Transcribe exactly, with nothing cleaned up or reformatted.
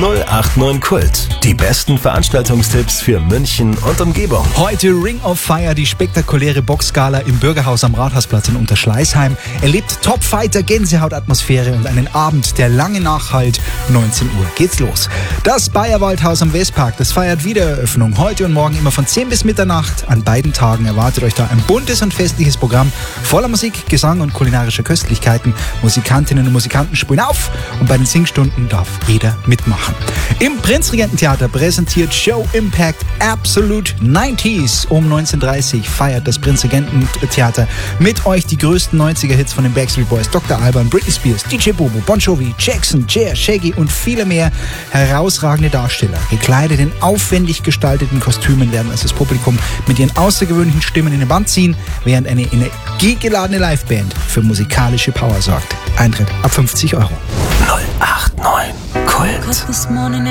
null acht neun Kult. Die besten Veranstaltungstipps für München und Umgebung. Heute Ring of Fire, die spektakuläre Boxgala im Bürgerhaus am Rathausplatz in Unterschleißheim. Erlebt Topfighter, Gänsehautatmosphäre und einen Abend, der lange nachhalt. neunzehn Uhr geht's los. Das Bayerwaldhaus am Westpark, das feiert Wiedereröffnung. Heute und morgen immer von zehn bis Mitternacht. An beiden Tagen erwartet euch da ein buntes und festliches Programm voller Musik, Gesang und kulinarischer Köstlichkeiten. Musikantinnen und Musikanten spielen auf und bei den Singstunden darf jeder mitmachen. Im Prinzregententheater präsentiert Show Impact Absolute neunziger. Um neunzehn Uhr dreißig feiert das Prinzregententheater mit euch die größten neunziger-Hits von den Backstreet Boys, Doktor Alban, Britney Spears, D J Bobo, Bon Jovi, Jackson, Jer, Shaggy und viele mehr. Herausragende Darsteller, gekleidet in aufwendig gestalteten Kostümen, werden also das Publikum mit ihren außergewöhnlichen Stimmen in den Band ziehen, während eine energiegeladene Liveband für musikalische Power sorgt. Eintritt ab fünfzig Euro. null acht neun Kult.